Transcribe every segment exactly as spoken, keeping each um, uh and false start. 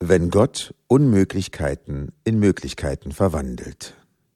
Wenn Gott Unmöglichkeiten in Möglichkeiten verwandelt.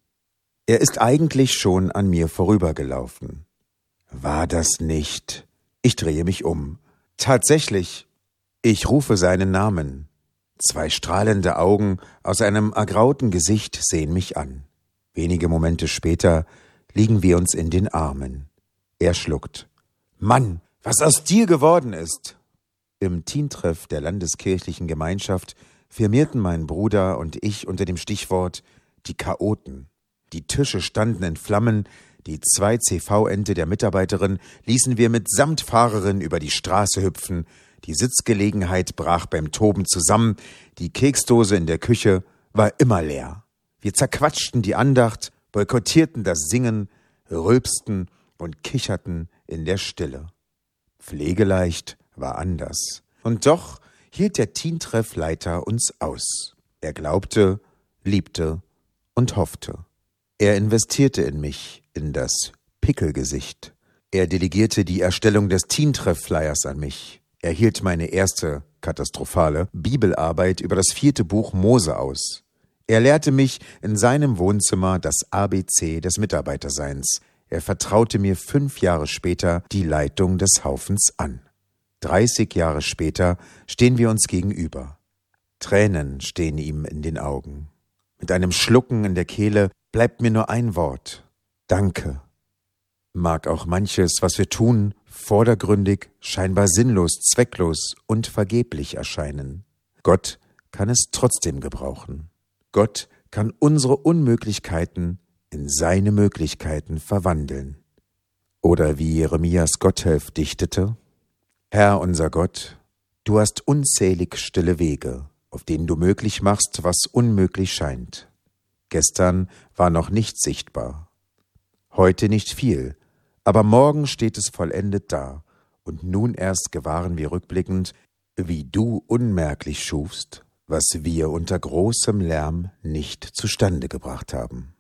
Er ist eigentlich schon an mir vorübergelaufen. War das nicht? Ich drehe mich um. Tatsächlich, ich rufe seinen Namen. Zwei strahlende Augen aus einem ergrauten Gesicht sehen mich an. Wenige Momente später liegen wir uns in den Armen. Er schluckt. Mann, was aus dir geworden ist! Im Teentreff der Landeskirchlichen Gemeinschaft firmierten mein Bruder und ich unter dem Stichwort die Chaoten. Die Tische standen in Flammen, die zwei C V-Ente der Mitarbeiterin ließen wir mit Samtfahrerin über die Straße hüpfen, die Sitzgelegenheit brach beim Toben zusammen, die Keksdose in der Küche war immer leer. Wir zerquatschten die Andacht, boykottierten das Singen, rülpsten und kicherten in der Stille. Pflegeleicht war anders. Und doch hielt der Teen-Treff-Leiter uns aus. Er glaubte, liebte und hoffte. Er investierte in mich, in das Pickelgesicht. Er delegierte die Erstellung des Teen-Treff-Flyers an mich. Er hielt meine erste, katastrophale, Bibelarbeit über das vierte Buch Mose aus. Er lehrte mich in seinem Wohnzimmer das A B C des Mitarbeiterseins. Er vertraute mir fünf Jahre später die Leitung des Haufens an. Dreißig Jahre später stehen wir uns gegenüber. Tränen stehen ihm in den Augen. Mit einem Schlucken in der Kehle bleibt mir nur ein Wort. Danke. Mag auch manches, was wir tun, vordergründig, scheinbar sinnlos, zwecklos und vergeblich erscheinen. Gott kann es trotzdem gebrauchen. Gott kann unsere Unmöglichkeiten in seine Möglichkeiten verwandeln. Oder wie Jeremias Gotthelf dichtete: Herr unser Gott, du hast unzählig stille Wege, auf denen du möglich machst, was unmöglich scheint. Gestern war noch nichts sichtbar, heute nicht viel, aber morgen steht es vollendet da, und nun erst gewahren wir rückblickend, wie du unmerklich schufst, was wir unter großem Lärm nicht zustande gebracht haben.